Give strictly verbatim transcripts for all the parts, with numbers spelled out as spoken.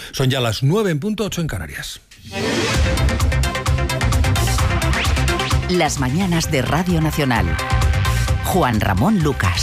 Son ya las nueve en punto, ocho en Canarias. Las mañanas de Radio Nacional. Juan Ramón Lucas.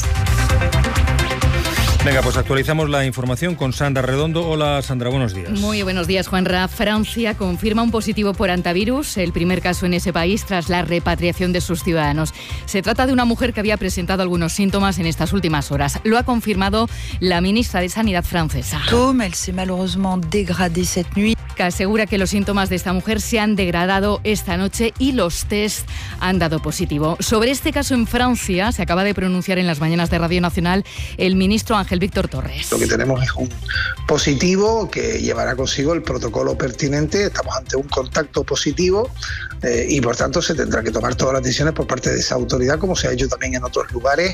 Venga, pues actualizamos la información con Sandra Redondo. Hola, Sandra, buenos días. Muy buenos días, Juanra. Francia confirma un positivo por hantavirus, el primer caso en ese país tras la repatriación de sus ciudadanos. Se trata de una mujer que había presentado algunos síntomas en estas últimas horas. Lo ha confirmado la ministra de Sanidad francesa. Elle s'est malheureusement dégradée cette nuit. Que asegura que los síntomas de esta mujer se han degradado esta noche y los test han dado positivo. Sobre este caso en Francia se acaba de pronunciar en las mañanas de Radio Nacional el ministro Ángel Víctor Torres. Lo que tenemos es un positivo que llevará consigo el protocolo pertinente. Estamos ante un contacto positivo eh, y por tanto se tendrá que tomar todas las decisiones por parte de esa autoridad, como se ha hecho también en otros lugares,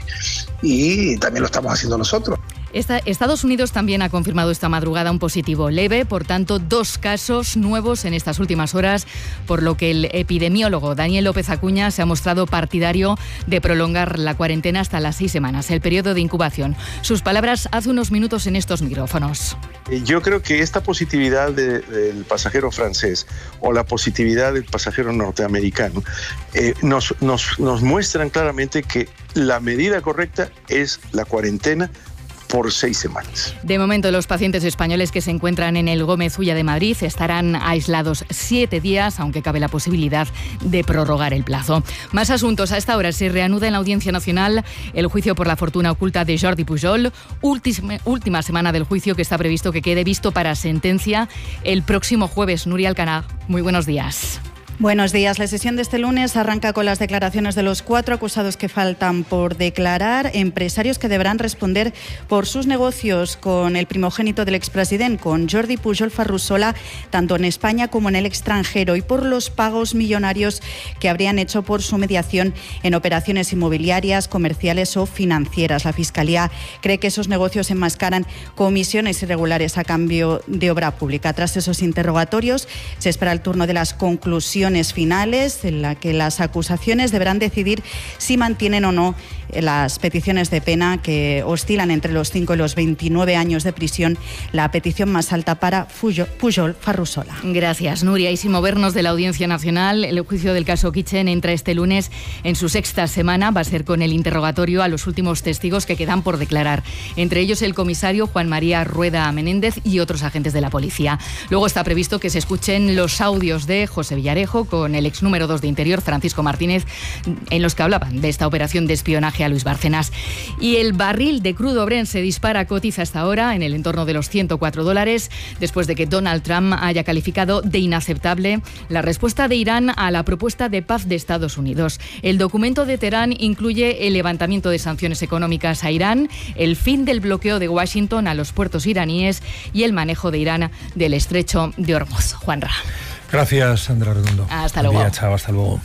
y también lo estamos haciendo nosotros. Esta, Estados Unidos también ha confirmado esta madrugada un positivo leve, por tanto dos casos nuevos en estas últimas horas, por lo que el epidemiólogo Daniel López Acuña se ha mostrado partidario de prolongar la cuarentena hasta las seis semanas, el periodo de incubación. Sus palabras hace unos minutos en estos micrófonos. Yo creo que esta positividad de, del pasajero francés o la positividad del pasajero norteamericano eh, nos, nos, nos muestran claramente que la medida correcta es la cuarentena por seis semanas. De momento, los pacientes españoles que se encuentran en el Gómez Ulla de Madrid estarán aislados siete días, aunque cabe la posibilidad de prorrogar el plazo. Más asuntos. A esta hora se reanuda en la Audiencia Nacional el juicio por la fortuna oculta de Jordi Pujol. Última, última semana del juicio que está previsto que quede visto para sentencia el próximo jueves. Nuria Alcanar, muy buenos días. Buenos días. La sesión de este lunes arranca con las declaraciones de los cuatro acusados que faltan por declarar, empresarios que deberán responder por sus negocios con el primogénito del expresidente, con Jordi Pujol Ferrusola, tanto en España como en el extranjero, y por los pagos millonarios que habrían hecho por su mediación en operaciones inmobiliarias, comerciales o financieras. La Fiscalía cree que esos negocios enmascaran comisiones irregulares a cambio de obra pública. Tras esos interrogatorios, se espera el turno de las conclusiones finales, en la que las acusaciones deberán decidir si mantienen o no las peticiones de pena, que oscilan entre los cinco y los veintinueve años de prisión, la petición más alta para Pujol Ferrusola. Gracias, Nuria. Y sin movernos de la Audiencia Nacional, el juicio del caso Kitchen entra este lunes en su sexta semana. Va a ser con el interrogatorio a los últimos testigos que quedan por declarar, entre ellos el comisario Juan María Rueda Menéndez y otros agentes de la policía. Luego está previsto que se escuchen los audios de José Villarejo con el ex número dos de Interior, Francisco Martínez, en los que hablaban de esta operación de espionaje a Luis Bárcenas. Y el barril de crudo Brent se dispara, cotiza hasta ahora en el entorno de los ciento cuatro dólares, después de que Donald Trump haya calificado de inaceptable la respuesta de Irán a la propuesta de paz de Estados Unidos. El documento de Teherán incluye el levantamiento de sanciones económicas a Irán, el fin del bloqueo de Washington a los puertos iraníes y el manejo de Irán del estrecho de Hormuz. Juanra. Gracias, Sandra Redondo. Hasta luego. Buen día, chao, hasta luego.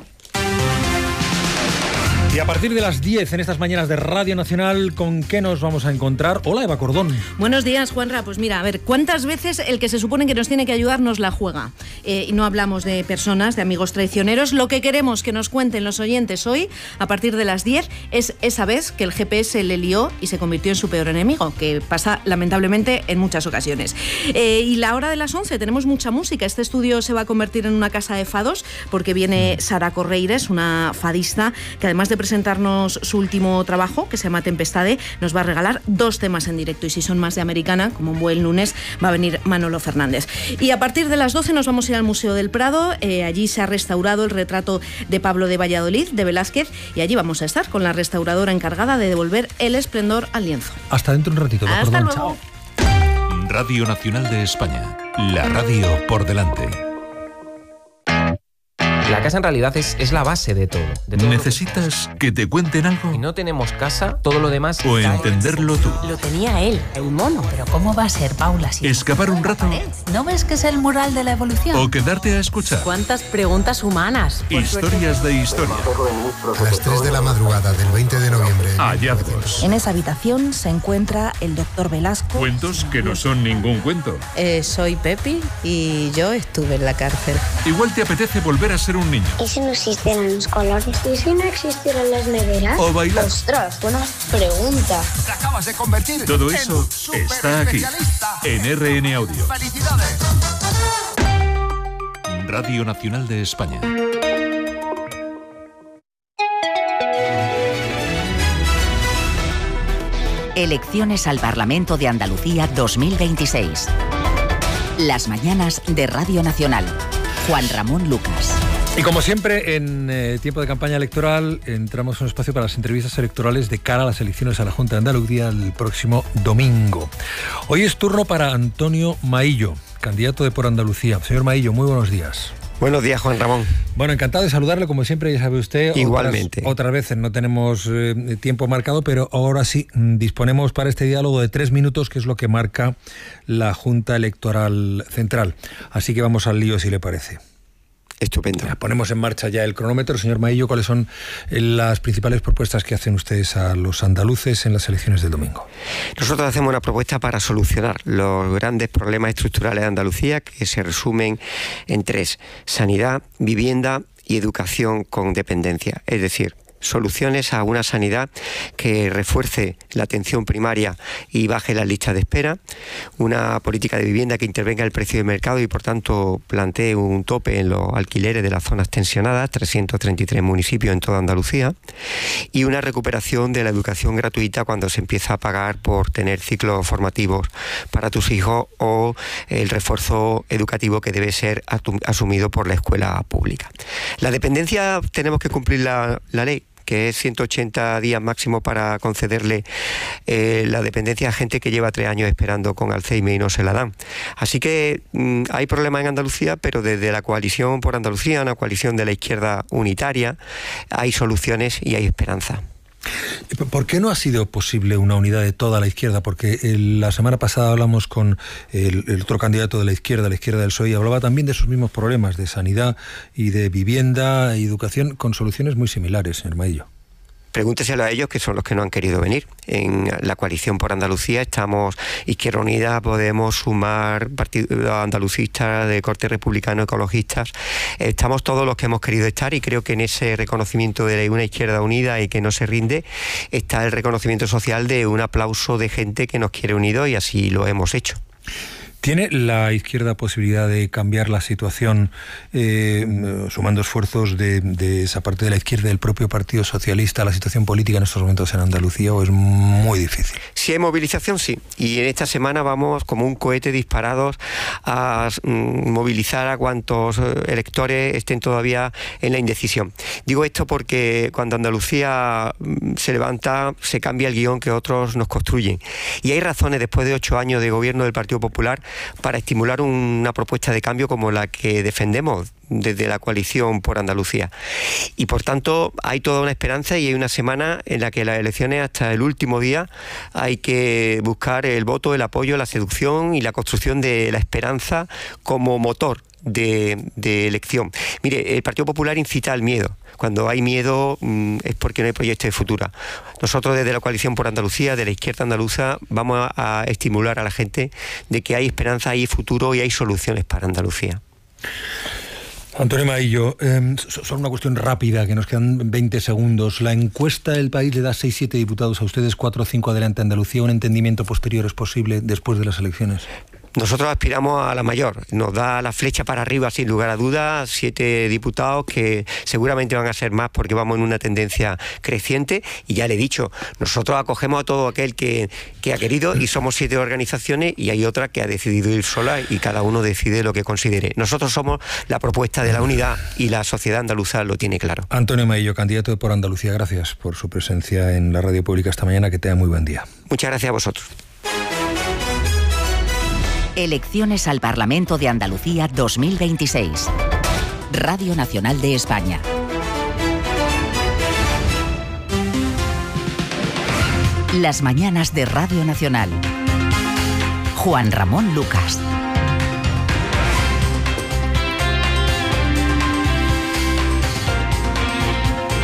Y a partir de las diez en estas mañanas de Radio Nacional, ¿con qué nos vamos a encontrar? Hola, Eva Cordón. Buenos días, Juanra. Pues mira, a ver, ¿cuántas veces el que se supone que nos tiene que ayudar nos la juega? Eh, y no hablamos de personas, de amigos traicioneros. Lo que queremos que nos cuenten los oyentes hoy, a partir de las diez, es esa vez que el G P S le lió y se convirtió en su peor enemigo, que pasa lamentablemente en muchas ocasiones. Eh, y la hora de las once, tenemos mucha música. Este estudio se va a convertir en una casa de fados, porque viene Sara Correires, una fadista, que además de presentarnos su último trabajo, que se llama Tempestade, nos va a regalar dos temas en directo, y si son más de americana, como un buen lunes, va a venir Manolo Fernández. Y a partir de las doce nos vamos a ir al Museo del Prado. Eh, allí se ha restaurado el retrato de Pablo de Valladolid, de Velázquez, y allí vamos a estar con la restauradora encargada de devolver el esplendor al lienzo. Hasta dentro un ratito. Hasta perdón, luego. Chao. Radio Nacional de España. La radio por delante. La casa en realidad es, es la base de todo. De todo ¿Necesitas que te cuenten algo? Si no tenemos casa, todo lo demás... O entenderlo tú. Lo tenía él, el mono. Pero ¿cómo va a ser, Paula? Si ¿Escapar un rato? ¿No ves que es el mural de la evolución? ¿O quedarte a escuchar? ¿Cuántas preguntas humanas? Historias de historia. A las tres de la madrugada del veinte de noviembre. Hallazgos. En esa habitación se encuentra el doctor Velasco. Cuentos que no son ningún cuento. Eh, soy Pepi y yo estuve en la cárcel. Igual te apetece volver a ser un niño. ¿Y si no existieran los colores? ¿Y si no existieran las neveras? O bailar. Ostras, buena pregunta. Te acabas de convertir. Todo eso está aquí, en R N Audio. ¡Felicidades! Radio Nacional de España. Elecciones al Parlamento de Andalucía dos mil veintiséis. Las mañanas de Radio Nacional. Juan Ramón Lucas. Y como siempre, en eh, tiempo de campaña electoral, entramos en un espacio para las entrevistas electorales de cara a las elecciones a la Junta de Andalucía el próximo domingo. Hoy es turno para Antonio Maillo, candidato de Por Andalucía. Señor Maillo, muy buenos días. Buenos días, Juan Ramón. Bueno, encantado de saludarle, como siempre, ya sabe usted. Igualmente. Otras, otras veces no tenemos eh, tiempo marcado, pero ahora sí disponemos para este diálogo de tres minutos, que es lo que marca la Junta Electoral Central. Así que vamos al lío, si le parece. Estupendo. Ya, ponemos en marcha ya el cronómetro. Señor Maillo, ¿cuáles son las principales propuestas que hacen ustedes a los andaluces en las elecciones del domingo? Nosotros hacemos una propuesta para solucionar los grandes problemas estructurales de Andalucía, que se resumen en tres: sanidad, vivienda y educación con dependencia. Es decir, soluciones a una sanidad que refuerce la atención primaria y baje las listas de espera, una política de vivienda que intervenga el precio de mercado y por tanto plantee un tope en los alquileres de las zonas tensionadas, trescientos treinta y tres municipios en toda Andalucía, y una recuperación de la educación gratuita cuando se empieza a pagar por tener ciclos formativos para tus hijos, o el refuerzo educativo que debe ser asumido por la escuela pública. La dependencia, tenemos que cumplir la, la ley, que es ciento ochenta días máximo para concederle eh, la dependencia a gente que lleva tres años esperando con Alzheimer y no se la dan. Así que mmm, hay problemas en Andalucía, pero desde la coalición Por Andalucía, una coalición de la izquierda unitaria, hay soluciones y hay esperanza. ¿Por qué no ha sido posible una unidad de toda la izquierda? Porque el, la semana pasada hablamos con el, el otro candidato de la izquierda, la izquierda del P S O E, y hablaba también de sus mismos problemas, de sanidad y de vivienda y educación, con soluciones muy similares, señor Maillo. Pregúnteselo a ellos, que son los que no han querido venir. En la coalición Por Andalucía estamos Izquierda Unida, Podemos, Sumar, partidos andalucistas de corte republicano, ecologistas. Estamos todos los que hemos querido estar, y creo que en ese reconocimiento de una izquierda unida y que no se rinde está el reconocimiento social de un aplauso de gente que nos quiere unidos, y así lo hemos hecho. ¿Tiene la izquierda posibilidad de cambiar la situación eh, sumando esfuerzos de, de esa parte de la izquierda, del propio Partido Socialista, la situación política en estos momentos en Andalucía, o es muy difícil? Si hay movilización, sí. Y en esta semana vamos como un cohete disparados a mm, movilizar a cuantos electores estén todavía en la indecisión. Digo esto porque cuando Andalucía mm, se levanta, se cambia el guión que otros nos construyen. Y hay razones, después de ocho años de gobierno del Partido Popular, para estimular una propuesta de cambio como la que defendemos desde la coalición Por Andalucía. Y por tanto hay toda una esperanza, y hay una semana en la que las elecciones, hasta el último día, hay que buscar el voto, el apoyo, la seducción y la construcción de la esperanza como motor de, de elección. Mire, el Partido Popular incita al miedo. Cuando hay miedo mmm, es porque no hay proyecto de futuro. Nosotros desde la coalición Por Andalucía, de la izquierda andaluza, vamos a, a estimular a la gente de que hay esperanza, hay futuro y hay soluciones para Andalucía. Antonio Maillo, eh, solo una cuestión rápida, que nos quedan veinte segundos. La encuesta del país le da seis siete diputados a ustedes, cuatro o cinco adelante a Andalucía. ¿Un entendimiento posterior es posible después de las elecciones? Nosotros aspiramos a la mayor, nos da la flecha para arriba sin lugar a dudas, siete diputados que seguramente van a ser más porque vamos en una tendencia creciente, y ya le he dicho, nosotros acogemos a todo aquel que, que ha querido, y somos siete organizaciones y hay otra que ha decidido ir sola y cada uno decide lo que considere. Nosotros somos la propuesta de la unidad y la sociedad andaluza lo tiene claro. Antonio Maillo, candidato de Por Andalucía, gracias por su presencia en la radio pública esta mañana, que tenga muy buen día. Muchas gracias a vosotros. Elecciones al Parlamento de Andalucía dos mil veintiséis. Radio Nacional de España. Las mañanas de Radio Nacional. Juan Ramón Lucas.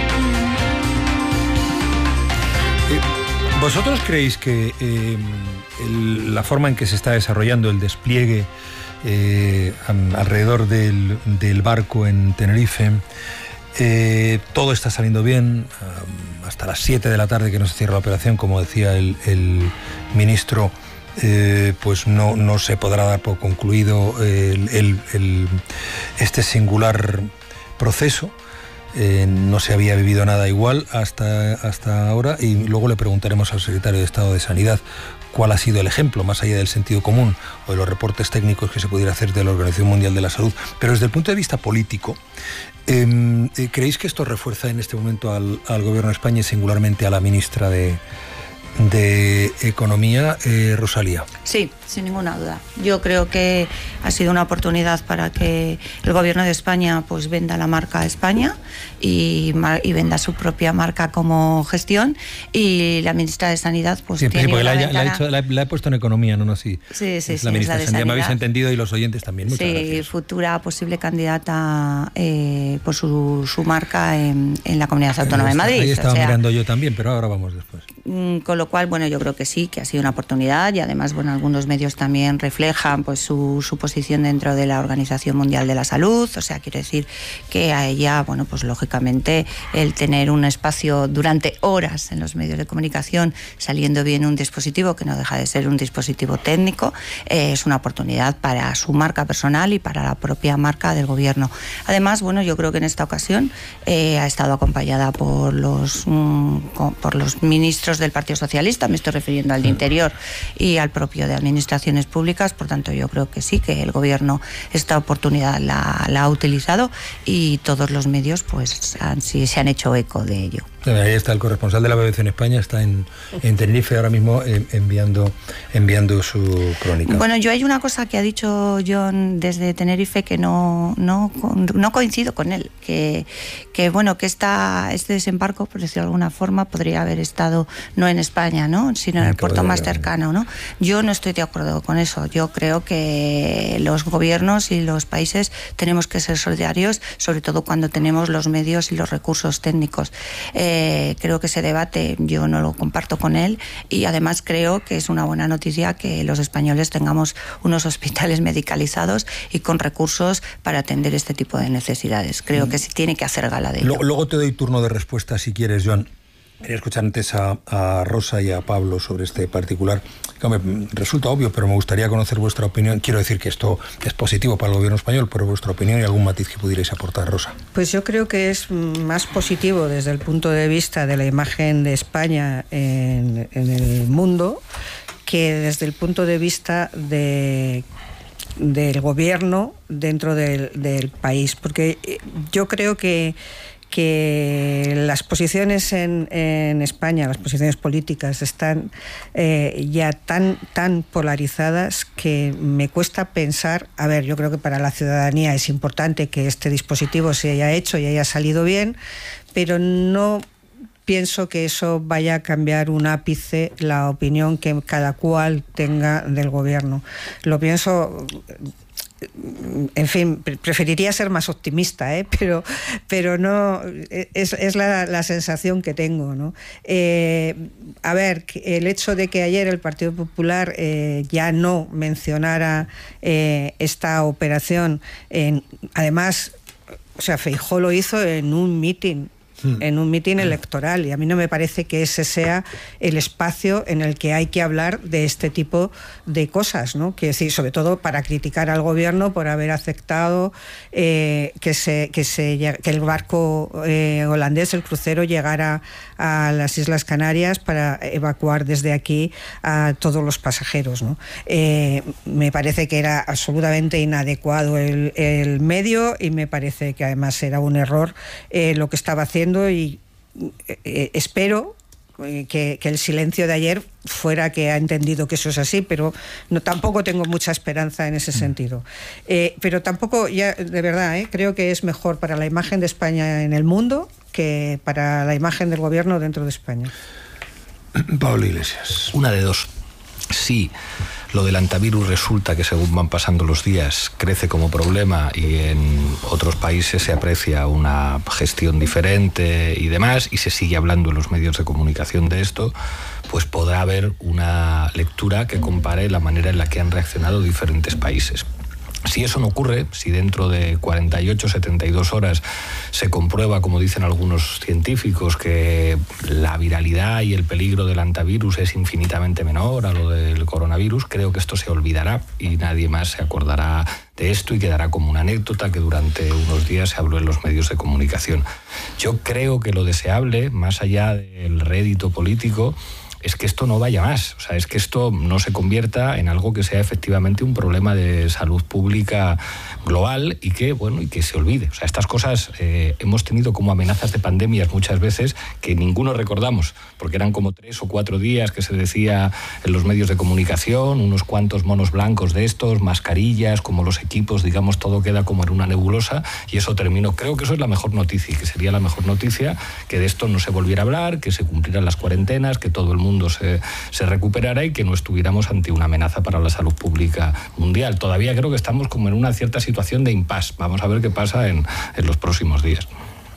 ¿Vosotros creéis que eh, el, la forma en que se está desarrollando el despliegue eh, alrededor del, del barco en Tenerife. Eh, todo está saliendo bien, um, hasta las siete de la tarde que no se cierra la operación, como decía el, el ministro, eh, pues no, no se podrá dar por concluido el, el, el, este singular proceso. Eh, no se había vivido nada igual hasta, hasta ahora, y luego le preguntaremos al secretario de Estado de Sanidad cuál ha sido el ejemplo, más allá del sentido común o de los reportes técnicos que se pudiera hacer de la Organización Mundial de la Salud. Pero desde el punto de vista político, eh, ¿creéis que esto refuerza en este momento al, al Gobierno de España y singularmente a la ministra de, de Economía, eh, Rosalía? Sí, sin ninguna duda. Yo creo que ha sido una oportunidad para que el Gobierno de España pues venda la marca España y, y venda su propia marca como gestión, y la ministra de Sanidad pues sí, tiene sí, porque una la, ventana... la, he hecho, la, la he puesto en Economía, no, no, sí. Sí, sí, es sí, la ministra es la de de Sanidad. Me habéis Sanidad. entendido, y los oyentes también. Muchas sí, gracias. Futura posible candidata eh, por su, su marca en, en la Comunidad Autónoma de Madrid. Ahí estaba o sea, mirando yo también, pero ahora vamos después. Con lo cual, bueno, yo creo que sí, que ha sido una oportunidad, y además, bueno, algunos medios también reflejan pues su, su posición dentro de la Organización Mundial de la Salud. O sea, quiero decir que a ella, bueno, pues lógicamente el tener un espacio durante horas en los medios de comunicación saliendo bien un dispositivo que no deja de ser un dispositivo técnico, eh, es una oportunidad para su marca personal y para la propia marca del Gobierno. Además, bueno, yo creo que en esta ocasión eh, ha estado acompañada por los, mm, por los ministros del Partido Socialista, me estoy refiriendo al de Interior y al propio de Administraciones Públicas. Por tanto, yo creo que sí, que el Gobierno esta oportunidad la, la ha utilizado, y todos los medios pues han, sí, se han hecho eco de ello. Ahí está el corresponsal de la B B C en España, está en, en Tenerife ahora mismo eh, enviando, enviando su crónica. Bueno, yo hay una cosa que ha dicho John desde Tenerife que no, no, no coincido con él, que, que bueno, que esta, este desembarco, por decirlo de alguna forma, podría haber estado no en España, ¿no?, sino en el puerto más cercano, ¿no? Yo no estoy de acuerdo con eso. Yo creo que los gobiernos y los países tenemos que ser solidarios, sobre todo cuando tenemos los medios y los recursos técnicos. Eh, Eh, creo que ese debate yo no lo comparto con él, y además creo que es una buena noticia que los españoles tengamos unos hospitales medicalizados y con recursos para atender este tipo de necesidades. Creo que se tiene que hacer gala de ello. Luego, luego te doy turno de respuesta si quieres, Joan. Quería escuchar antes a, a Rosa y a Pablo sobre este particular. Que, hombre, resulta obvio, pero me gustaría conocer vuestra opinión. Quiero decir que esto es positivo para el Gobierno español, pero vuestra opinión y algún matiz que pudierais aportar, Rosa. Pues yo creo que es más positivo desde el punto de vista de la imagen de España en, en el mundo, que desde el punto de vista de del Gobierno dentro del, del país. Porque yo creo que que las posiciones en, en España, las posiciones políticas, están eh, ya tan, tan polarizadas que me cuesta pensar, a ver, yo creo que para la ciudadanía es importante que este dispositivo se haya hecho y haya salido bien, pero no pienso que eso vaya a cambiar un ápice la opinión que cada cual tenga del Gobierno. Lo pienso... En fin, preferiría ser más optimista, ¿eh? pero, pero no es, es la, la sensación que tengo, ¿no? Eh, a ver, el hecho de que ayer el Partido Popular eh, ya no mencionara eh, esta operación, en, además, o sea, Feijóo lo hizo en un mitin. en un mitin electoral, y a mí no me parece que ese sea el espacio en el que hay que hablar de este tipo de cosas, ¿no? Quiero decir, sobre todo para criticar al Gobierno por haber aceptado eh, que, se, que, se, que el barco eh, holandés, el crucero, llegara a las Islas Canarias para evacuar desde aquí a todos los pasajeros, ¿no? Eh, me parece que era absolutamente inadecuado el, el medio, y me parece que además era un error eh, lo que estaba haciendo, y eh, espero que, que el silencio de ayer fuera que ha entendido que eso es así, pero no, tampoco tengo mucha esperanza en ese sentido. Eh, pero tampoco, ya de verdad, eh, creo que es mejor para la imagen de España en el mundo que para la imagen del Gobierno dentro de España. Pablo Iglesias. Una de dos. Si lo del antivirus resulta que según van pasando los días crece como problema y en otros países se aprecia una gestión diferente y demás, y se sigue hablando en los medios de comunicación de esto, pues podrá haber una lectura que compare la manera en la que han reaccionado diferentes países. Si eso no ocurre, si dentro de cuarenta y ocho, setenta y dos horas se comprueba, como dicen algunos científicos, que la viralidad y el peligro del antivirus es infinitamente menor a lo del coronavirus, creo que esto se olvidará y nadie más se acordará de esto y quedará como una anécdota que durante unos días se habló en los medios de comunicación. Yo creo que lo deseable, más allá del rédito político, es que esto no vaya más, o sea, es que esto no se convierta en algo que sea efectivamente un problema de salud pública global y que, bueno, y que se olvide. O sea, estas cosas eh, hemos tenido como amenazas de pandemias muchas veces que ninguno recordamos, porque eran como tres o cuatro días que se decía en los medios de comunicación, unos cuantos monos blancos de estos, mascarillas, como los equipos, digamos, todo queda como en una nebulosa y eso terminó. Creo que eso es la mejor noticia y que sería la mejor noticia que de esto no se volviera a hablar, que se cumplieran las cuarentenas, que todo el mundo Se, se recuperara y que no estuviéramos ante una amenaza para la salud pública mundial. Todavía creo que estamos como en una cierta situación de impasse. Vamos a ver qué pasa en, en los próximos días.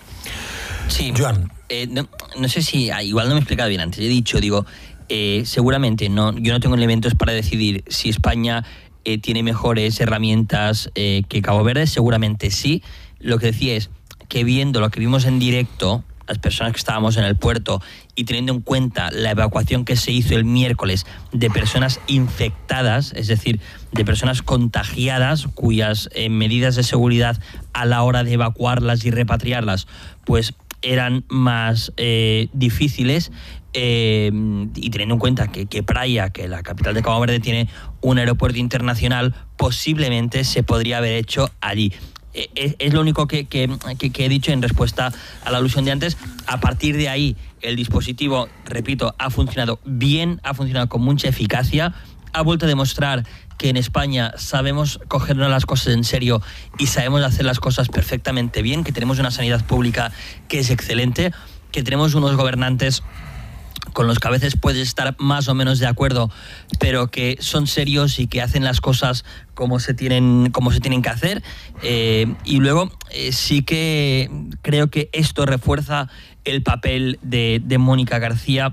Sí, Joan. Eh, no, no sé si, igual no me he explicado bien antes. He dicho, digo, eh, seguramente no, yo no tengo elementos para decidir si España eh, tiene mejores herramientas eh, que Cabo Verde. Seguramente sí. Lo que decía es que viendo lo que vimos en directo, las personas que estábamos en el puerto, y teniendo en cuenta la evacuación que se hizo el miércoles de personas infectadas, es decir, de personas contagiadas, cuyas eh, medidas de seguridad a la hora de evacuarlas y repatriarlas, pues eran más eh, difíciles, eh, y teniendo en cuenta que, que Praia, que la capital de Cabo Verde, tiene un aeropuerto internacional, posiblemente se podría haber hecho allí. Es lo único que, que, que, que he dicho en respuesta a la alusión de antes. A partir de ahí, el dispositivo, repito, ha funcionado bien, ha funcionado con mucha eficacia, ha vuelto a demostrar que en España sabemos cogernos las cosas en serio y sabemos hacer las cosas perfectamente bien, que tenemos una sanidad pública que es excelente, que tenemos unos gobernantes con los que a veces puedes estar más o menos de acuerdo, pero que son serios y que hacen las cosas como se tienen, como se tienen que hacer. Eh, y luego eh, sí que creo que esto refuerza el papel de, de Mónica García.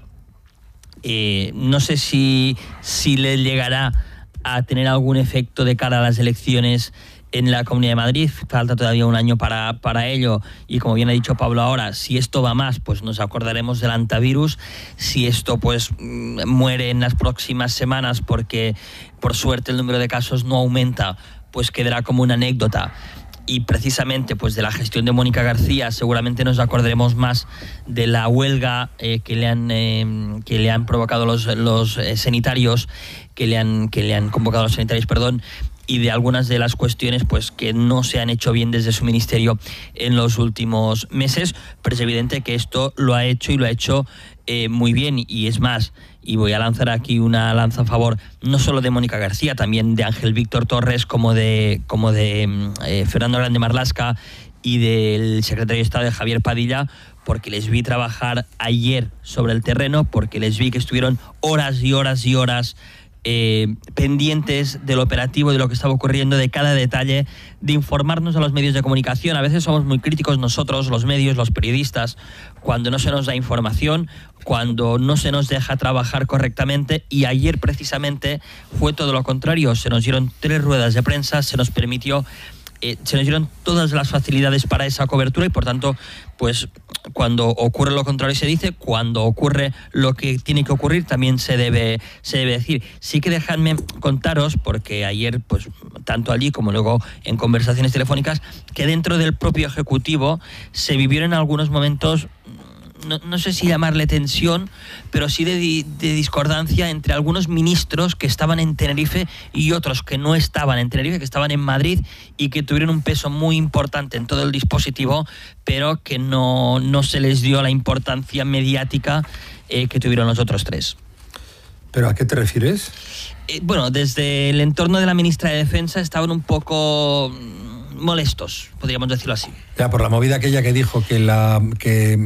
Eh, no sé si, si le llegará a tener algún efecto de cara a las elecciones en la Comunidad de Madrid. Falta todavía un año para, para ello, y como bien ha dicho Pablo ahora, si esto va más, pues nos acordaremos del antivirus. Si esto pues muere en las próximas semanas porque por suerte el número de casos no aumenta, pues quedará como una anécdota. Y precisamente pues de la gestión de Mónica García seguramente nos acordaremos más de la huelga eh, que le han eh, que le han provocado los, los eh, sanitarios, que le han que le han convocado los sanitarios, perdón, y de algunas de las cuestiones pues que no se han hecho bien desde su ministerio en los últimos meses, pero es evidente que esto lo ha hecho y lo ha hecho eh, muy bien. Y es más, y voy a lanzar aquí una lanza a favor no solo de Mónica García, también de Ángel Víctor Torres, como de, como de eh, Fernando Grande Marlaska y del secretario de Estado de Javier Padilla, porque les vi trabajar ayer sobre el terreno, porque les vi que estuvieron horas y horas y horas Eh, pendientes del operativo, de lo que estaba ocurriendo, de cada detalle, de informarnos a los medios de comunicación. A veces somos muy críticos nosotros, los medios, los periodistas, cuando no se nos da información, cuando no se nos deja trabajar correctamente, y ayer precisamente fue todo lo contrario. Se nos dieron tres ruedas de prensa, se nos permitió Eh, se nos dieron todas las facilidades para esa cobertura, y por tanto, pues cuando ocurre lo contrario se dice, cuando ocurre lo que tiene que ocurrir también se debe, se debe decir. Sí que dejadme contaros, porque ayer, pues tanto allí como luego en conversaciones telefónicas, que dentro del propio Ejecutivo se vivieron algunos momentos, No, no sé si llamarle tensión, pero sí de, de discordancia entre algunos ministros que estaban en Tenerife y otros que no estaban en Tenerife, que estaban en Madrid y que tuvieron un peso muy importante en todo el dispositivo, pero que no, no se les dio la importancia mediática eh, que tuvieron los otros tres. ¿Pero a qué te refieres? Eh, bueno, desde el entorno de la ministra de Defensa estaban un poco molestos, podríamos decirlo así. Ya, por la movida aquella que dijo que la... que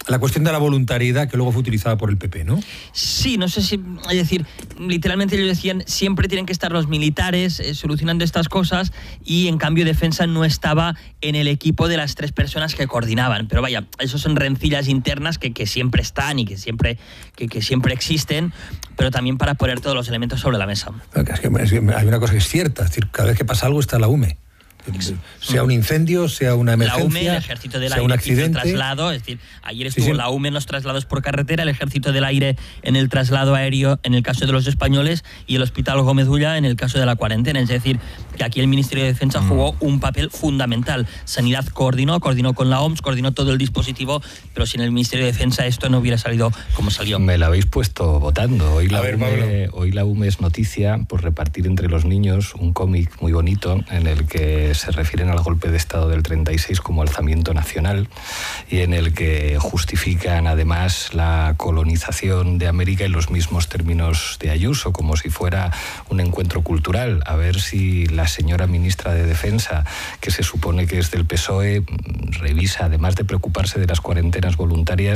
la cuestión de la voluntariedad que luego fue utilizada por el P P, ¿no? Sí, no sé si, es decir, literalmente ellos decían, siempre tienen que estar los militares eh, solucionando estas cosas, y en cambio Defensa no estaba en el equipo de las tres personas que coordinaban. Pero vaya, eso son rencillas internas que, que siempre están y que siempre, que, que siempre existen, pero también para poner todos los elementos sobre la mesa. Es que, es que hay una cosa que es cierta, es decir, cada vez que pasa algo está la U M E. Sea un incendio, sea una emergencia, la U M E, el Ejército del sea Aire, un accidente, el traslado, es decir, ayer estuvo sí, sí. la U M E en los traslados por carretera, el Ejército del Aire en el traslado aéreo en el caso de los españoles, y el Hospital Gómez Ulla en el caso de la cuarentena. Es decir, que aquí el Ministerio de Defensa mm. jugó un papel fundamental. Sanidad coordinó, coordinó con la O M S, coordinó todo el dispositivo, pero sin el Ministerio de Defensa esto no hubiera salido como salió. Me la habéis puesto votando. Hoy la, ver, U M E, hoy la U M E es noticia por repartir entre los niños un cómic muy bonito en el que se refieren al golpe de Estado del treinta y seis como alzamiento nacional, y en el que justifican además la colonización de América en los mismos términos de Ayuso, como si fuera un encuentro cultural. A ver si la señora ministra de Defensa, que se supone que es del P S O E, revisa, además de preocuparse de las cuarentenas voluntarias,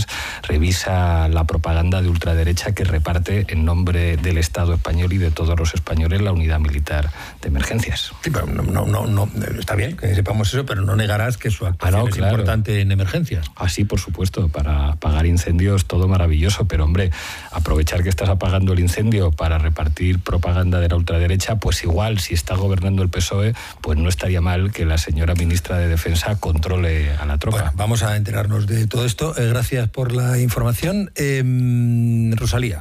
revisa la propaganda de ultraderecha que reparte en nombre del Estado español y de todos los españoles la unidad militar de emergencias. Sí, pero no, no, no, no está bien que sepamos eso, pero no negarás que su actuación ah, no, es claro. importante en emergencias. Así, por supuesto, para apagar incendios todo maravilloso, pero hombre, aprovechar que estás apagando el incendio para repartir propaganda de la ultraderecha, pues igual, si está gobernando el P S O E, pues no estaría mal que la señora ministra de Defensa controle a la tropa. Bueno, vamos a enterarnos de todo esto. Eh, gracias por la información. Eh, Rosalía.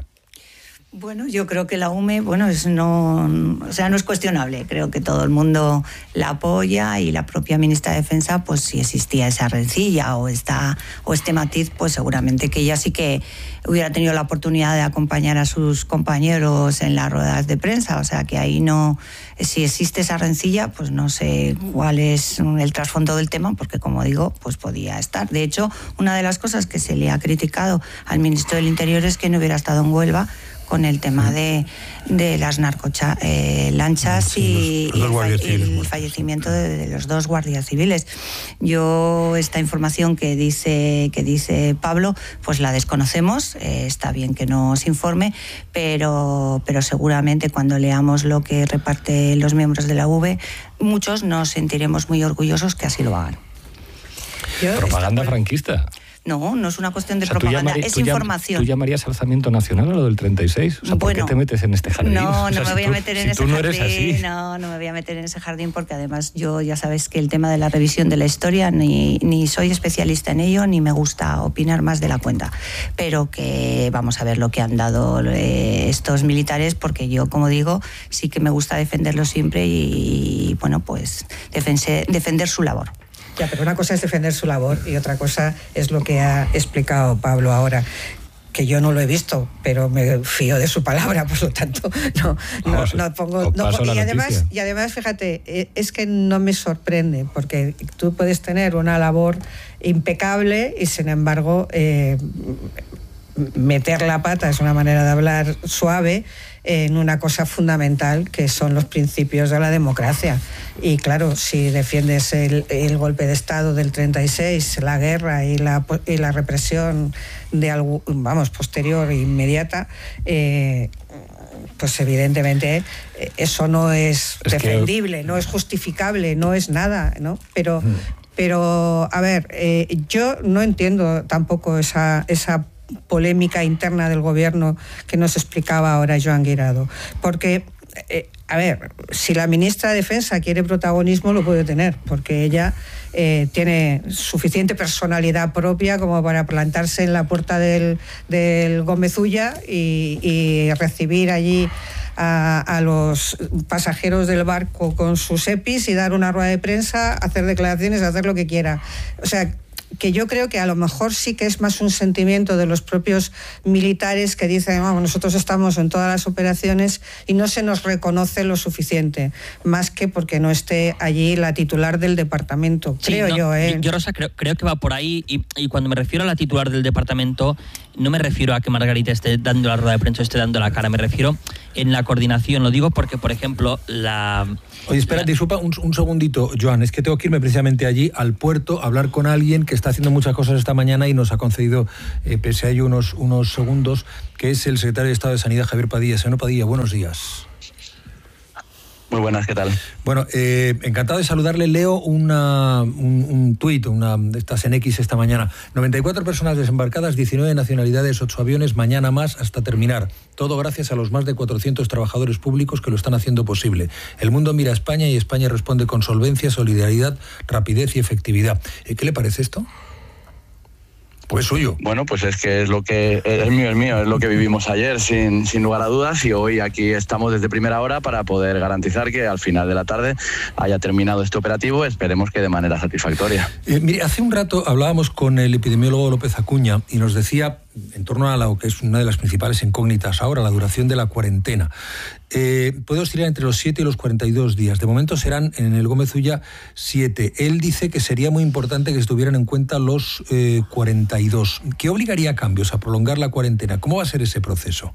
Bueno, yo creo que la U M E, bueno, es no, o sea, no es cuestionable. Creo que todo el mundo la apoya, y la propia ministra de Defensa, pues si existía esa rencilla o esta o este matiz, pues seguramente que ella sí que hubiera tenido la oportunidad de acompañar a sus compañeros en las ruedas de prensa. O sea, que ahí no, si existe esa rencilla, pues no sé cuál es el trasfondo del tema, porque como digo, pues podía estar. De hecho, una de las cosas que se le ha criticado al ministro del Interior es que no hubiera estado en Huelva con el tema de, de las narcolanchas eh, sí, y, los, y el, el fallecimiento de, de los dos guardias civiles. Yo esta información que dice que dice Pablo, pues la desconocemos. Eh, está bien que nos informe, pero, pero seguramente cuando leamos lo que reparte los miembros de la U V E, muchos nos sentiremos muy orgullosos que así lo hagan. Propaganda franquista. No, no es una cuestión de o sea, propaganda, llamarías, es tú información. ¿Tú llamarías alzamiento nacional a lo del treinta y seis? O sea, ¿por bueno, qué te metes en este jardín? No, o sea, no me si voy tú, a meter en si ese tú no jardín. Eres así. No, no me voy a meter en ese jardín, porque además yo ya sabes que el tema de la revisión de la historia ni, ni soy especialista en ello, ni me gusta opinar más de la cuenta. Pero que vamos a ver lo que han dado eh, estos militares, porque yo, como digo, sí que me gusta defenderlos siempre y, y bueno, pues defense, defender su labor. Ya, pero una cosa es defender su labor y otra cosa es lo que ha explicado Pablo ahora, que yo no lo he visto, pero me fío de su palabra, por lo tanto no, no, no pongo... No, y, además, y además, fíjate, es que no me sorprende, porque tú puedes tener una labor impecable y sin embargo eh, meter la pata, es una manera de hablar suave, en una cosa fundamental que son los principios de la democracia. Y claro, si defiendes el, el golpe de Estado del treinta y seis, la guerra y la, y la represión de algo, vamos, posterior e inmediata, eh, pues evidentemente eso no es, es defendible, que... no es justificable, no es nada, ¿no? Pero, mm. pero a ver, eh, yo no entiendo tampoco esa, esa polémica interna del gobierno que nos explicaba ahora Joan Guirado, porque eh, a ver, si la ministra de Defensa quiere protagonismo, lo puede tener, porque ella eh, tiene suficiente personalidad propia como para plantarse en la puerta del, del Gómez Ulla y, y recibir allí a, a los pasajeros del barco con sus E P Is y dar una rueda de prensa, hacer declaraciones, hacer lo que quiera. O sea, que yo creo que a lo mejor sí que es más un sentimiento de los propios militares que dicen, vamos, nosotros estamos en todas las operaciones y no se nos reconoce lo suficiente, más que porque no esté allí la titular del departamento, sí, creo no, yo. ¿eh? Yo, Rosa, creo, creo que va por ahí, y, y cuando me refiero a la titular del departamento, no me refiero a que Margarita esté dando la rueda de prensa o esté dando la cara, me refiero en la coordinación. Lo digo porque, por ejemplo, la... Oye, espera, la... disculpa un, un segundito, Joan, es que tengo que irme precisamente allí al puerto a hablar con alguien que está haciendo muchas cosas esta mañana y nos ha concedido, eh, pese a ello, unos, unos segundos, que es el secretario de Estado de Sanidad, Javier Padilla. Señor Padilla, buenos días. Muy buenas, ¿qué tal? Bueno, eh, encantado de saludarle. Leo una, un, un tuit, una de estas en X esta mañana. noventa y cuatro personas desembarcadas, diecinueve nacionalidades, ocho aviones, mañana más hasta terminar. Todo gracias a los más de cuatrocientos trabajadores públicos que lo están haciendo posible. El mundo mira a España y España responde con solvencia, solidaridad, rapidez y efectividad. ¿Qué le parece esto? Pues suyo. Bueno, pues es que es lo que es mío, es mío, es lo que vivimos ayer, sin, sin lugar a dudas, y hoy aquí estamos desde primera hora para poder garantizar que al final de la tarde haya terminado este operativo, esperemos que de manera satisfactoria. Eh, mire, hace un rato hablábamos con el epidemiólogo López Acuña y nos decía, en torno a lo que es una de las principales incógnitas ahora, la duración de la cuarentena. Eh, puede oscilar entre los siete y los cuarenta y dos días. De momento serán en el Gómez Ulla siete. Él dice que sería muy importante que estuvieran en cuenta los eh, cuarenta y dos. ¿Qué obligaría a cambios a prolongar la cuarentena? ¿Cómo va a ser ese proceso?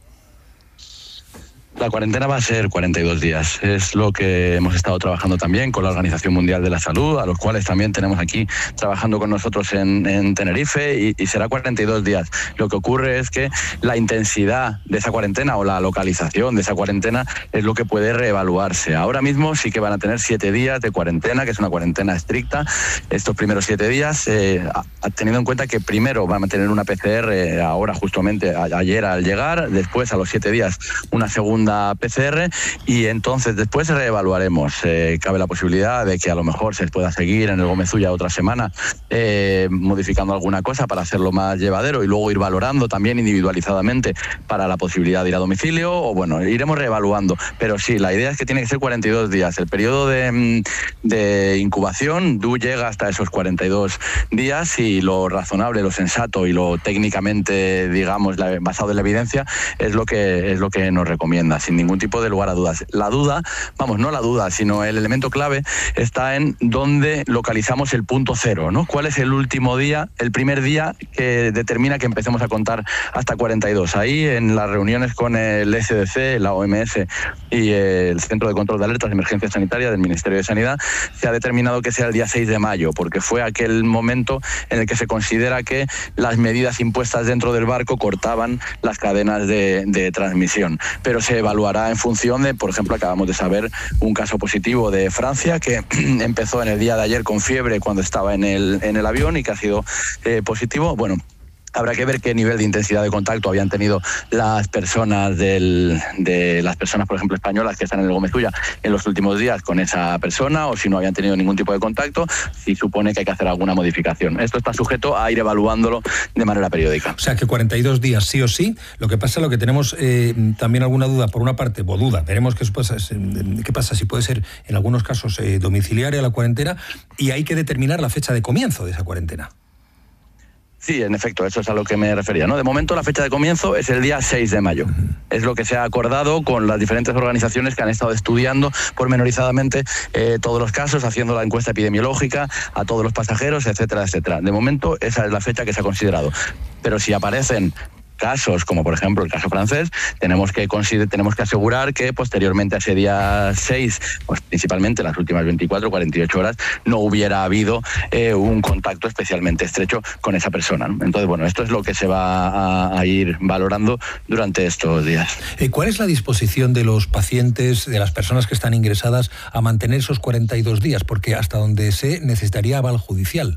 La cuarentena va a ser cuarenta y dos días. Es lo que hemos estado trabajando también con la Organización Mundial de la Salud, a los cuales también tenemos aquí trabajando con nosotros en, en Tenerife, y, y será cuarenta y dos días. Lo que ocurre es que la intensidad de esa cuarentena o la localización de esa cuarentena es lo que puede reevaluarse. Ahora mismo sí que van a tener siete días de cuarentena, que es una cuarentena estricta. Estos primeros siete días, eh, teniendo en cuenta que primero van a tener una P C R ahora justamente a, ayer al llegar, después a los siete días una segunda P C R, y entonces después reevaluaremos. Eh, cabe la posibilidad de que a lo mejor se pueda seguir en el Gómez Ulla otra semana eh, modificando alguna cosa para hacerlo más llevadero y luego ir valorando también individualizadamente para la posibilidad de ir a domicilio, o bueno, iremos reevaluando. Pero sí, la idea es que tiene que ser cuarenta y dos días. El periodo de, de incubación D U llega hasta esos cuarenta y dos días, y lo razonable, lo sensato y lo técnicamente, digamos, la, basado en la evidencia, es lo que, es lo que nos recomienda, sin ningún tipo de lugar a dudas. La duda, vamos, no la duda, sino el elemento clave está en dónde localizamos el punto cero, ¿no? ¿Cuál es el último día, el primer día que determina que empecemos a contar hasta cuarenta y dos? Ahí, en las reuniones con el S D C, la O M S y el Centro de Control de Alertas de Emergencia Sanitaria del Ministerio de Sanidad, se ha determinado que sea el día seis de mayo, porque fue aquel momento en el que se considera que las medidas impuestas dentro del barco cortaban las cadenas de, de transmisión. Pero se evaluará en función de, por ejemplo, acabamos de saber un caso positivo de Francia que empezó en el día de ayer con fiebre cuando estaba en el, en el avión y que ha sido eh, positivo. Bueno, habrá que ver qué nivel de intensidad de contacto habían tenido las personas del, de las personas, por ejemplo, españolas que están en el Gómez Ulla en los últimos días con esa persona, o si no habían tenido ningún tipo de contacto, si supone que hay que hacer alguna modificación. Esto está sujeto a ir evaluándolo de manera periódica. O sea, que cuarenta y dos días sí o sí. Lo que pasa, lo que tenemos eh, también alguna duda, por una parte, o duda, veremos qué pasa, qué pasa si puede ser en algunos casos eh, domiciliaria la cuarentena, y hay que determinar la fecha de comienzo de esa cuarentena. Sí, en efecto, eso es a lo que me refería, ¿no? De momento la fecha de comienzo es el día seis de mayo. Es lo que se ha acordado con las diferentes organizaciones que han estado estudiando pormenorizadamente eh, todos los casos, haciendo la encuesta epidemiológica a todos los pasajeros, etcétera, etcétera. De momento esa es la fecha que se ha considerado. Pero si aparecen casos, como por ejemplo el caso francés, tenemos que consider- tenemos que asegurar que posteriormente a ese día seis, pues principalmente las últimas veinticuatro, cuarenta y ocho horas, no hubiera habido eh, un contacto especialmente estrecho con esa persona, ¿no? Entonces, bueno, esto es lo que se va a, a ir valorando durante estos días. ¿Cuál es la disposición de los pacientes, de las personas que están ingresadas, a mantener esos cuarenta y dos días? Porque hasta donde sé, necesitaría aval judicial,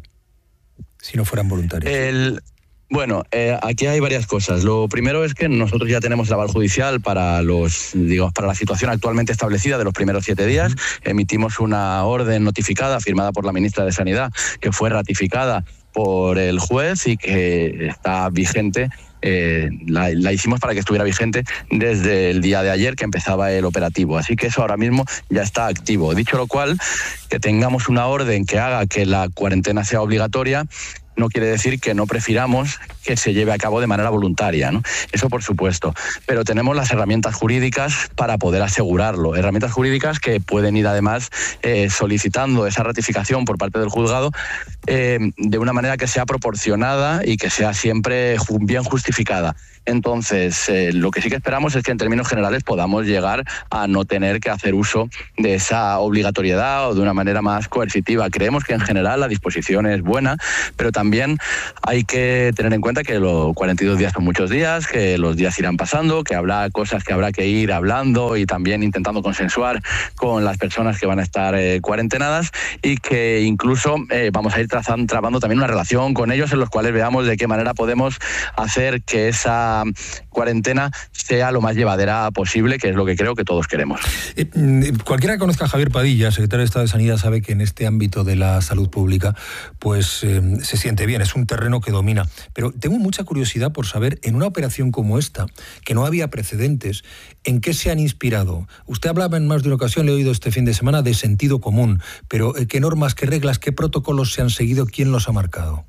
si no fueran voluntarios. El... Bueno, eh, aquí hay varias cosas. Lo primero es que nosotros ya tenemos el aval judicial para los, digamos, para la situación actualmente establecida de los primeros siete días. Emitimos una orden notificada firmada por la ministra de Sanidad, que fue ratificada por el juez y que está vigente. Eh, la, la hicimos para que estuviera vigente desde el día de ayer que empezaba el operativo, así que eso ahora mismo ya está activo. Dicho lo cual, que tengamos una orden que haga que la cuarentena sea obligatoria no quiere decir que no prefiramos que se lleve a cabo de manera voluntaria, ¿no? Eso por supuesto, pero tenemos las herramientas jurídicas para poder asegurarlo, herramientas jurídicas que pueden ir además eh, solicitando esa ratificación por parte del juzgado eh, de una manera que sea proporcionada y que sea siempre bien justificada. Entonces, eh, lo que sí que esperamos es que en términos generales podamos llegar a no tener que hacer uso de esa obligatoriedad o de una manera más coercitiva. Creemos que en general la disposición es buena, pero también hay que tener en cuenta que los cuarenta y dos días son muchos días, que los días irán pasando, que habrá cosas que habrá que ir hablando y también intentando consensuar con las personas que van a estar eh, cuarentenadas, y que incluso eh, vamos a ir trazando, trabando también una relación con ellos en los cuales veamos de qué manera podemos hacer que esa cuarentena sea lo más llevadera posible, que es lo que creo que todos queremos. Eh, cualquiera que conozca a Javier Padilla, secretario de Estado de Sanidad, sabe que en este ámbito de la salud pública pues eh, se siente bien, es un terreno que domina. Pero tengo mucha curiosidad por saber, en una operación como esta, que no había precedentes, ¿en qué se han inspirado? Usted hablaba en más de una ocasión, le he oído este fin de semana, de sentido común, pero ¿qué normas, qué reglas, qué protocolos se han seguido? ¿Quién los ha marcado?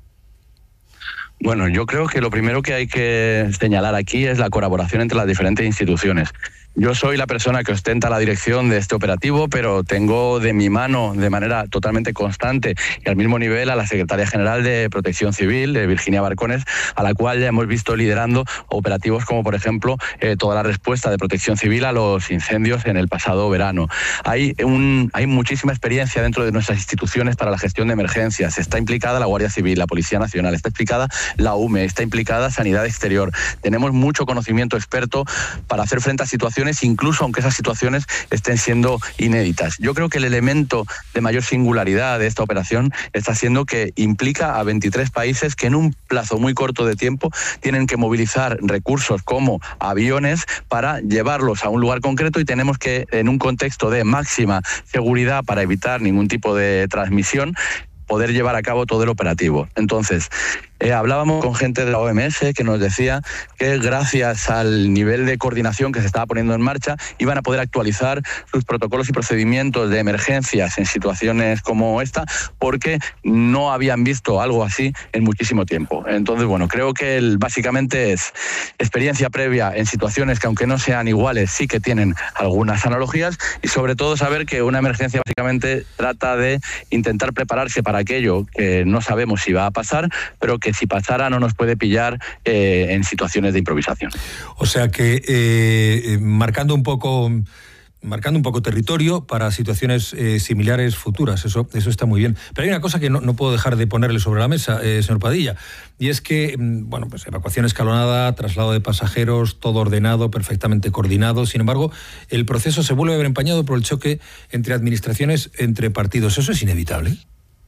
Bueno, yo creo que lo primero que hay que señalar aquí es la colaboración entre las diferentes instituciones. Yo soy la persona que ostenta la dirección de este operativo, pero tengo de mi mano, de manera totalmente constante y al mismo nivel, a la Secretaria General de Protección Civil, de Virginia Barcones, a la cual ya hemos visto liderando operativos como, por ejemplo, eh, toda la respuesta de Protección Civil a los incendios en el pasado verano. Hay, un, hay muchísima experiencia dentro de nuestras instituciones para la gestión de emergencias. Está implicada la Guardia Civil, la Policía Nacional, está implicada la U M E, está implicada Sanidad Exterior. Tenemos mucho conocimiento experto para hacer frente a situaciones, incluso aunque esas situaciones estén siendo inéditas. Yo creo que el elemento de mayor singularidad de esta operación está siendo que implica a veintitrés países que en un plazo muy corto de tiempo tienen que movilizar recursos como aviones para llevarlos a un lugar concreto, y tenemos que, en un contexto de máxima seguridad para evitar ningún tipo de transmisión, poder llevar a cabo todo el operativo. Entonces, Eh, hablábamos con gente de la O M S que nos decía que gracias al nivel de coordinación que se estaba poniendo en marcha iban a poder actualizar sus protocolos y procedimientos de emergencias en situaciones como esta, porque no habían visto algo así en muchísimo tiempo. Entonces, bueno, creo que el, básicamente es experiencia previa en situaciones que, aunque no sean iguales, sí que tienen algunas analogías, y sobre todo saber que una emergencia básicamente trata de intentar prepararse para aquello que no sabemos si va a pasar, pero que que si pasara no nos puede pillar eh, en situaciones de improvisación. O sea que eh, marcando un poco marcando un poco territorio para situaciones eh, similares futuras, eso, eso está muy bien. Pero hay una cosa que no, no puedo dejar de ponerle sobre la mesa, eh, señor Padilla, y es que, bueno, pues evacuación escalonada, traslado de pasajeros, todo ordenado, perfectamente coordinado. Sin embargo, el proceso se vuelve a ver empañado por el choque entre administraciones, entre partidos. ¿Eso es inevitable?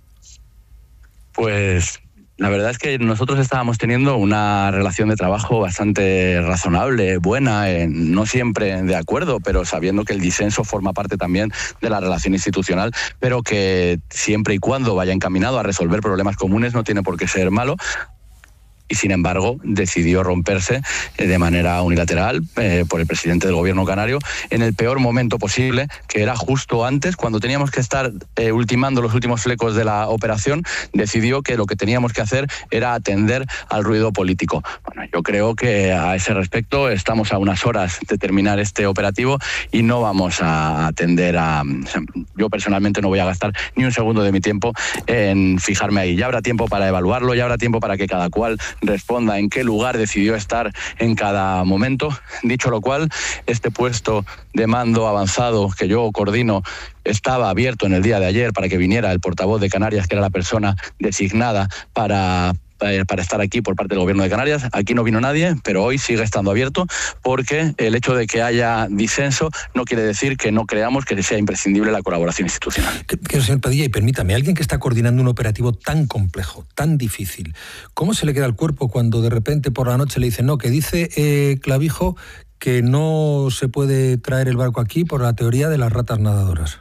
Pues la verdad es que nosotros estábamos teniendo una relación de trabajo bastante razonable, buena, eh, no siempre de acuerdo, pero sabiendo que el disenso forma parte también de la relación institucional, pero que siempre y cuando vaya encaminado a resolver problemas comunes no tiene por qué ser malo. Y sin embargo decidió romperse eh, de manera unilateral eh, por el presidente del gobierno canario en el peor momento posible, que era justo antes, cuando teníamos que estar eh, ultimando los últimos flecos de la operación. Decidió que lo que teníamos que hacer era atender al ruido político. Bueno, yo creo que a ese respecto estamos a unas horas de terminar este operativo y no vamos a atender a... Yo personalmente no voy a gastar ni un segundo de mi tiempo en fijarme ahí. Ya habrá tiempo para evaluarlo, ya habrá tiempo para que cada cual responda en qué lugar decidió estar en cada momento. Dicho lo cual, este puesto de mando avanzado que yo coordino estaba abierto en el día de ayer para que viniera el portavoz de Canarias, que era la persona designada para... para estar aquí por parte del Gobierno de Canarias. Aquí no vino nadie, pero hoy sigue estando abierto, porque el hecho de que haya disenso no quiere decir que no creamos que sea imprescindible la colaboración institucional. Que, señor Padilla, y permítame, alguien que está coordinando un operativo tan complejo, tan difícil, ¿cómo se le queda el cuerpo cuando de repente por la noche le dicen, no, que dice eh, Clavijo que no se puede traer el barco aquí por la teoría de las ratas nadadoras?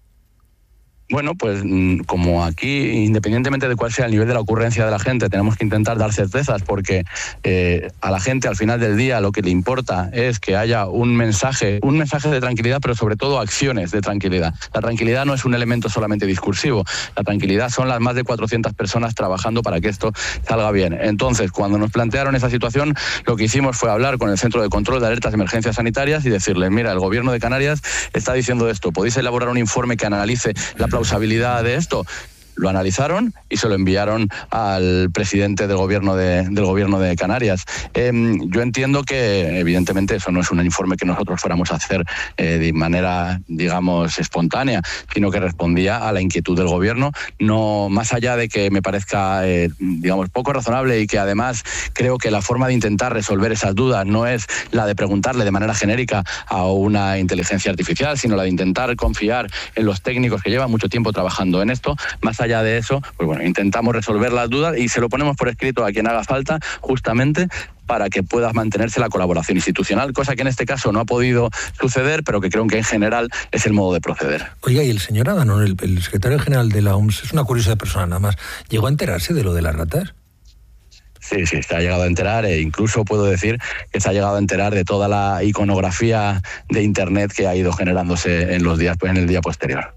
Bueno, pues como aquí, independientemente de cuál sea el nivel de la ocurrencia de la gente, tenemos que intentar dar certezas, porque eh, a la gente al final del día lo que le importa es que haya un mensaje, un mensaje de tranquilidad, pero sobre todo acciones de tranquilidad. La tranquilidad no es un elemento solamente discursivo, la tranquilidad son las más de cuatrocientas personas trabajando para que esto salga bien. Entonces, cuando nos plantearon esa situación, lo que hicimos fue hablar con el Centro de Control de Alertas de Emergencias Sanitarias y decirles, mira, el Gobierno de Canarias está diciendo esto, ¿podéis elaborar un informe que analice la plausibilidad de esto? lo analizaron y se lo enviaron al presidente del gobierno de, del gobierno de Canarias. Eh, yo entiendo que, evidentemente, eso no es un informe que nosotros fuéramos a hacer eh, de manera, digamos, espontánea, sino que respondía a la inquietud del gobierno, no más allá de que me parezca, eh, digamos, poco razonable y que además creo que la forma de intentar resolver esas dudas no es la de preguntarle de manera genérica a una inteligencia artificial, sino la de intentar confiar en los técnicos que llevan mucho tiempo trabajando en esto. Más allá de eso, pues bueno, intentamos resolver las dudas y se lo ponemos por escrito a quien haga falta, justamente para que pueda mantenerse la colaboración institucional, cosa que en este caso no ha podido suceder, pero que creo que en general es el modo de proceder. Oiga, y el señor Adanon, el, el secretario general de la O M S, es una curiosa persona nada más, ¿llegó a enterarse de lo de las ratas? Sí, sí, se ha llegado a enterar e incluso puedo decir que se ha llegado a enterar de toda la iconografía de Internet que ha ido generándose en los días, pues en el día posterior.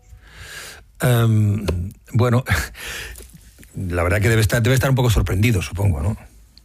Um, bueno, la verdad que debe estar, debe estar un poco sorprendido, supongo, ¿no?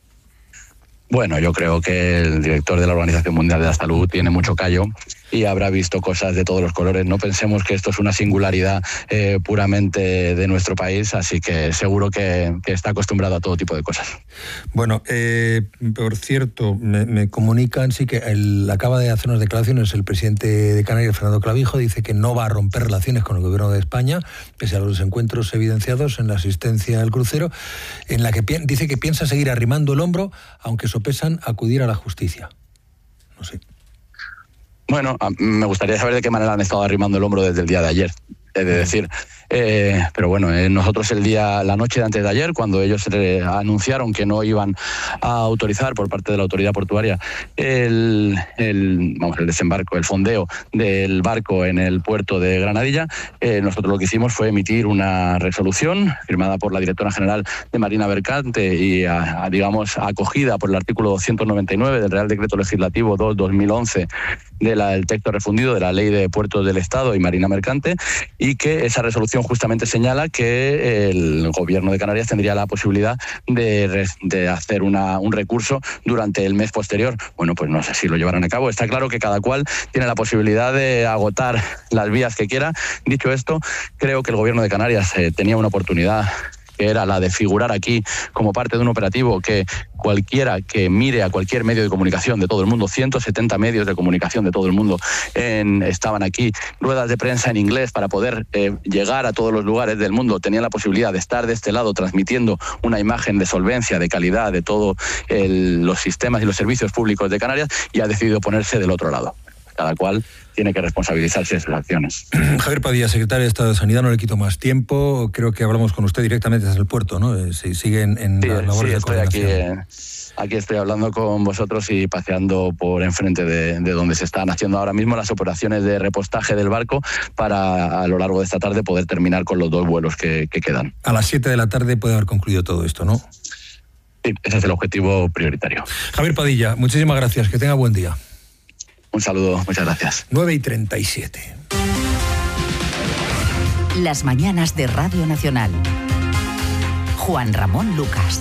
Bueno, yo creo que el director de la Organización Mundial de la Salud tiene mucho callo y habrá visto cosas de todos los colores. No pensemos que esto es una singularidad eh, puramente de nuestro país, así que seguro que, que está acostumbrado a todo tipo de cosas. Bueno, eh, por cierto, me, me comunican, sí que el, acaba de hacer unas declaraciones el presidente de Canarias, Fernando Clavijo, dice que no va a romper relaciones con el gobierno de España, pese a los encuentros evidenciados en la asistencia al crucero, en la que pi- dice que piensa seguir arrimando el hombro, aunque sopesan acudir a la justicia. No sé. Bueno, me gustaría saber de qué manera han estado arrimando el hombro desde el día de ayer. Es de decir, eh, pero bueno, eh, nosotros el día, la noche de antes de ayer, cuando ellos eh, anunciaron que no iban a autorizar por parte de la autoridad portuaria el, el, vamos, el desembarco, el fondeo del barco en el puerto de Granadilla, eh, nosotros lo que hicimos fue emitir una resolución firmada por la directora general de Marina Mercante y, a, a, digamos, acogida por el artículo doscientos noventa y nueve del Real Decreto Legislativo dos barra dos mil once de la, del texto refundido de la Ley de Puertos del Estado y Marina Mercante, y que esa resolución justamente señala que el gobierno de Canarias tendría la posibilidad de, de hacer una, un recurso durante el mes posterior. Bueno, pues no sé si lo llevarán a cabo. Está claro que cada cual tiene la posibilidad de agotar las vías que quiera. Dicho esto, creo que el gobierno de Canarias eh, tenía una oportunidad, que era la de figurar aquí como parte de un operativo que cualquiera que mire a cualquier medio de comunicación de todo el mundo, ciento setenta medios de comunicación de todo el mundo en, estaban aquí, ruedas de prensa en inglés para poder eh, llegar a todos los lugares del mundo, tenían la posibilidad de estar de este lado transmitiendo una imagen de solvencia, de calidad de todos los sistemas y los servicios públicos de Canarias, y ha decidido ponerse del otro lado. Cada cual tiene que responsabilizarse de sus acciones. Javier Padilla, secretario de Estado de Sanidad, no le quito más tiempo. Creo que hablamos con usted directamente desde el puerto, ¿no? Si siguen en sí, la labor sí, de estoy aquí, coordinación. eh, aquí estoy hablando con vosotros y paseando por enfrente de, de donde se están haciendo ahora mismo las operaciones de repostaje del barco para a lo largo de esta tarde poder terminar con los dos vuelos que, que quedan. A las siete de la tarde puede haber concluido todo esto, ¿no? Sí, ese es el objetivo prioritario. Javier Padilla, muchísimas gracias. Que tenga buen día. Un saludo, muchas gracias. nueve y treinta y siete. Las mañanas de Radio Nacional. Juan Ramón Lucas.